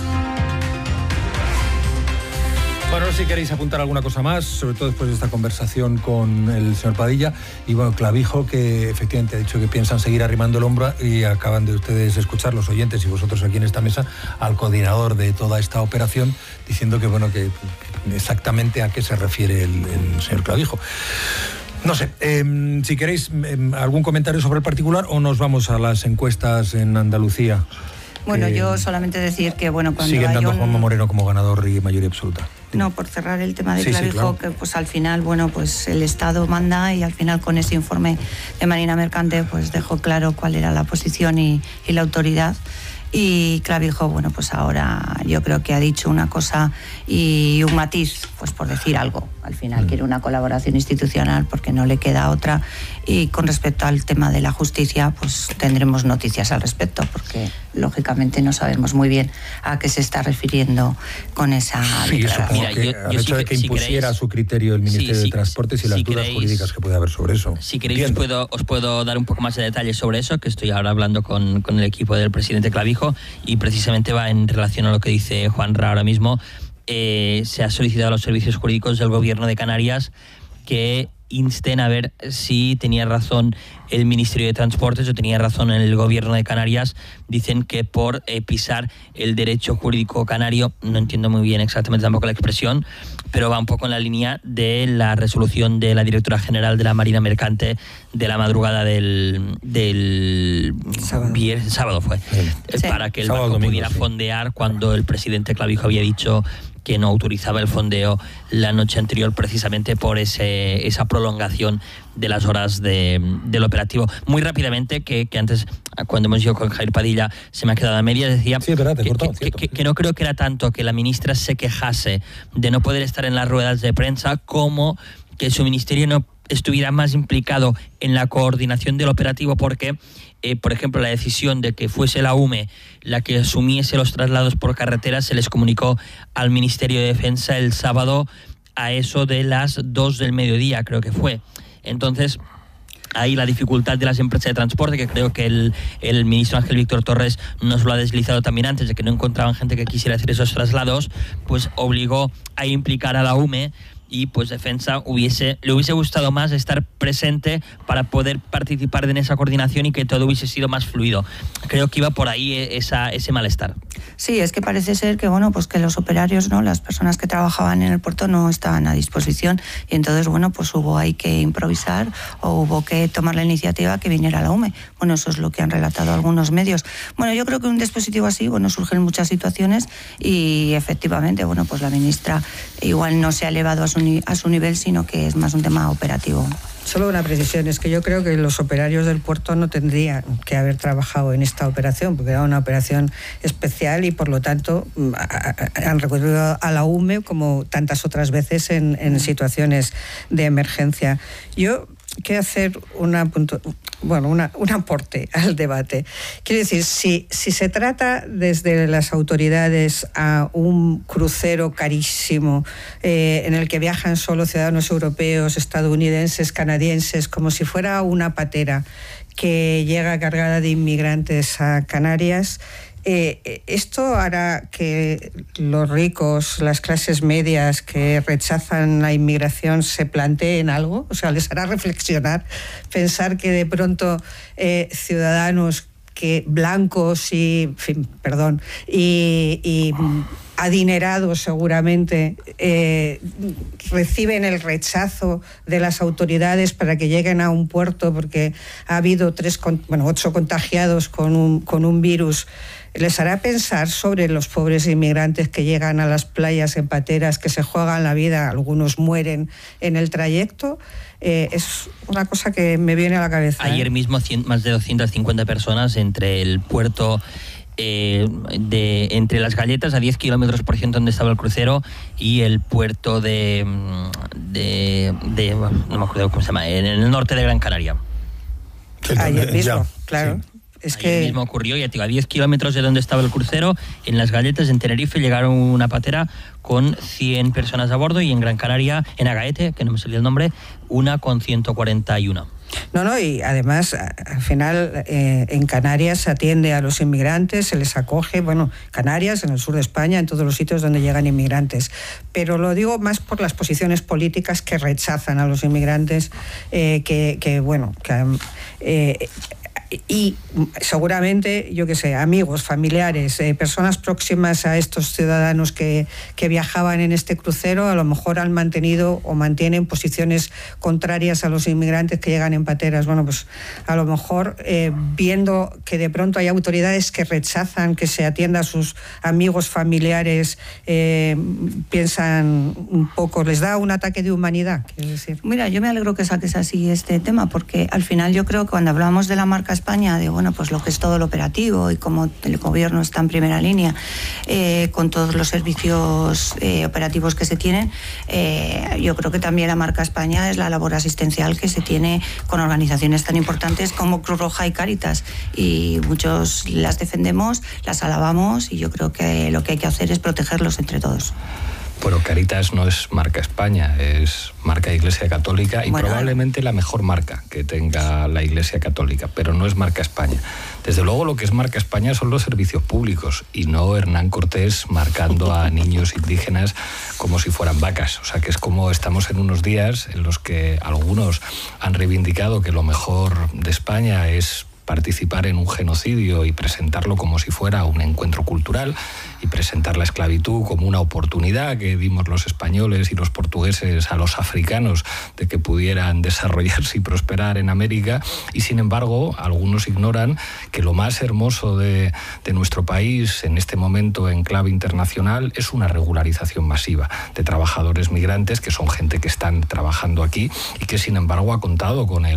Bueno, si queréis apuntar alguna cosa más, sobre todo después de esta conversación con el señor Padilla, y bueno, Clavijo, que efectivamente ha dicho que piensan seguir arrimando el hombro, y acaban de ustedes escuchar, los oyentes y vosotros aquí en esta mesa, al coordinador de toda esta operación, diciendo que bueno, que exactamente a qué se refiere el, el señor Clavijo. No sé, eh, si queréis eh, algún comentario sobre el particular, o nos vamos a las encuestas en Andalucía. Bueno, eh, yo solamente decir que bueno, cuando siguen hay dando a un... Juanma Moreno como ganador y mayoría absoluta. No, por cerrar el tema de sí, Clavijo, sí, claro. que pues al final, bueno, pues el Estado manda, y al final con ese informe de Marina Mercante pues dejó claro cuál era la posición y, y la autoridad. Y Clavijo, bueno, pues ahora yo creo que ha dicho una cosa y un matiz, pues por decir algo. Al final mm. quiere una colaboración institucional porque no le queda otra. Y con respecto al tema de la justicia, pues tendremos noticias al respecto, porque lógicamente no sabemos muy bien a qué se está refiriendo con esa sí, declaración. Mira, que, yo, yo el hecho sí, de que si impusiera queréis, a su criterio el Ministerio sí, sí, de Transportes y las si dudas queréis, jurídicas que puede haber sobre eso. Si queréis os puedo, os puedo dar un poco más de detalles sobre eso, que estoy ahora hablando con, con el equipo del presidente Clavijo, y precisamente va en relación a lo que dice Juan Ra ahora mismo. Eh, se ha solicitado a los servicios jurídicos del Gobierno de Canarias que insten a ver si tenía razón el Ministerio de Transportes o tenía razón el Gobierno de Canarias. Dicen que por eh, pisar el derecho jurídico canario, no entiendo muy bien exactamente tampoco la expresión, pero va un poco en la línea de la resolución de la directora general de la Marina Mercante de la madrugada del, del sábado. Vier, sábado fue, sí. Para que el sábado, barco domingo, pudiera sí. fondear cuando el presidente Clavijo había dicho que no autorizaba el fondeo la noche anterior, precisamente por ese, esa prolongación de las horas de, del operativo. Muy rápidamente, que, que antes, cuando hemos ido con Jair Padilla, se me ha quedado a medias, decía sí, verdad, que, cortado, que, que, que no creo que era tanto que la ministra se quejase de no poder estar en las ruedas de prensa, como que su ministerio no estuviera más implicado en la coordinación del operativo, porque Eh, por ejemplo, la decisión de que fuese la U M E la que asumiese los traslados por carretera se les comunicó al Ministerio de Defensa el sábado a eso de las dos del mediodía, creo que fue. Entonces, ahí la dificultad de las empresas de transporte, que creo que el, el ministro Ángel Víctor Torres nos lo ha deslizado también antes, de que no encontraban gente que quisiera hacer esos traslados, pues obligó a implicar a la U M E. Y pues Defensa hubiese, le hubiese gustado más estar presente para poder participar en esa coordinación y que todo hubiese sido más fluido. Creo que iba por ahí esa, ese malestar. Sí, es que parece ser que bueno, pues que los operarios, ¿no?, las personas que trabajaban en el puerto no estaban a disposición, y entonces bueno, pues hubo hay que improvisar o hubo que tomar la iniciativa que viniera la U M E. Bueno, eso es lo que han relatado algunos medios. Bueno, yo creo que un dispositivo así, bueno, surgen muchas situaciones y efectivamente, bueno, pues la ministra igual no se ha elevado a su a su nivel, sino que es más un tema operativo. Solo una precisión, es que yo creo que los operarios del puerto no tendrían que haber trabajado en esta operación, porque era una operación especial y por lo tanto han recurrido a la U M E como tantas otras veces en, en situaciones de emergencia. Yo quiero hacer una punto, bueno, una, un aporte al debate. Quiero decir, si, si se trata desde las autoridades a un crucero carísimo eh, en el que viajan solo ciudadanos europeos, estadounidenses, canadienses, como si fuera una patera que llega cargada de inmigrantes a Canarias, Eh, ¿esto hará que los ricos, las clases medias que rechazan la inmigración se planteen algo? O sea, ¿les hará reflexionar, pensar que de pronto eh, ciudadanos que blancos y, en fin, perdón, y, y adinerados seguramente eh, reciben el rechazo de las autoridades para que lleguen a un puerto porque ha habido tres, bueno, ocho contagiados con un, con un virus? ¿Les hará pensar sobre los pobres inmigrantes que llegan a las playas en pateras, que se juegan la vida, algunos mueren en el trayecto? Eh, es una cosa que me viene a la cabeza. Ayer ¿eh? mismo cien, más de doscientas cincuenta personas entre el puerto eh, de entre Las Galletas, a diez kilómetros por ciento donde estaba el crucero, y el puerto de, de, de no me acuerdo cómo se llama, en el norte de Gran Canaria. Ayer mismo, claro. Sí. Es que mismo ocurrió, ya te digo, a diez kilómetros de donde estaba el crucero, en Las Galletas, en Tenerife, llegaron una patera con cien personas a bordo, y en Gran Canaria, en Agaete, que no me salió el nombre, una con ciento cuarenta y uno. No, no, y además, al final, eh, en Canarias se atiende a los inmigrantes, se les acoge, bueno, Canarias, en el sur de España, en todos los sitios donde llegan inmigrantes. Pero lo digo más por las posiciones políticas que rechazan a los inmigrantes, eh, que, que, bueno, que... Eh, y seguramente, yo qué sé, amigos, familiares, eh, personas próximas a estos ciudadanos que, que viajaban en este crucero, a lo mejor han mantenido o mantienen posiciones contrarias a los inmigrantes que llegan en pateras. Bueno, pues a lo mejor eh, viendo que de pronto hay autoridades que rechazan que se atienda a sus amigos, familiares, eh, piensan un poco, les da un ataque de humanidad, quiero decir. Mira, yo me alegro que saques así este tema, porque al final yo creo que cuando hablamos de la marca España, de bueno, pues lo que es todo el operativo y cómo el gobierno está en primera línea eh, con todos los servicios eh, operativos que se tienen, eh, yo creo que también la marca España es la labor asistencial que se tiene con organizaciones tan importantes como Cruz Roja y Cáritas, y muchos las defendemos, las alabamos, y yo creo que lo que hay que hacer es protegerlos entre todos. Pero Cáritas no es marca España, es marca Iglesia Católica, y bueno, probablemente la mejor marca que tenga la Iglesia Católica, pero no es marca España. Desde luego lo que es marca España son los servicios públicos y no Hernán Cortés marcando a niños indígenas como si fueran vacas. O sea que es como estamos en unos días en los que algunos han reivindicado que lo mejor de España es participar en un genocidio y presentarlo como si fuera un encuentro cultural y presentar la esclavitud como una oportunidad que dimos los españoles y los portugueses a los africanos de que pudieran desarrollarse y prosperar en América, y sin embargo algunos ignoran que lo más hermoso de, de nuestro país en este momento en clave internacional es una regularización masiva de trabajadores migrantes que son gente que están trabajando aquí y que sin embargo ha contado con el